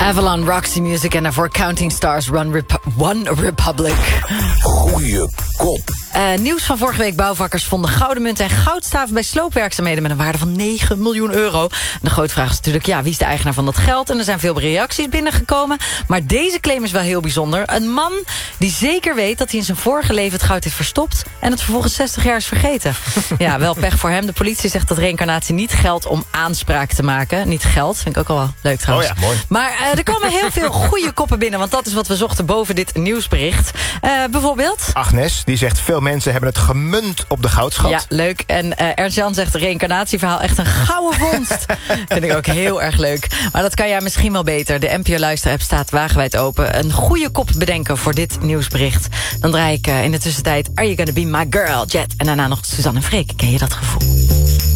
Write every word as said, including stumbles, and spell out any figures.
Avalon, Roxy Music en daarvoor Counting Stars, One, Rep- One Republic. Goeie kop. Uh, nieuws van vorige week. Bouwvakkers vonden gouden munten en goudstaven bij sloopwerkzaamheden met een waarde van negen miljoen euro. De grote vraag is natuurlijk, ja, wie is de eigenaar van dat geld? En er zijn veel reacties binnengekomen. Maar deze claim is wel heel bijzonder. Een man die zeker weet dat hij in zijn vorige leven het goud heeft verstopt en het vervolgens zestig jaar is vergeten. Ja, wel pech voor hem. De politie zegt dat reïncarnatie niet geldt om aanspraak te maken. Niet geld, vind ik ook al wel leuk trouwens. Oh ja, mooi. Maar uh, er komen heel veel goede koppen binnen, want dat is wat we zochten boven dit nieuwsbericht. Uh, bijvoorbeeld... Agnes, die zegt veel mensen hebben het gemunt op de goudschat. Ja, leuk. En uh, Ernst-Jan zegt reïncarnatieverhaal echt een gouden vondst. Vind ik ook heel erg leuk. Maar dat kan jij misschien wel beter. De N P O Luister-app staat wagenwijd open. Een goede kop bedenken voor dit nieuwsbericht. Dan draai ik uh, in de tussentijd Are You Gonna Be My Girl, Jet. En daarna nog Suzanne en Freek. Ken je dat gevoel?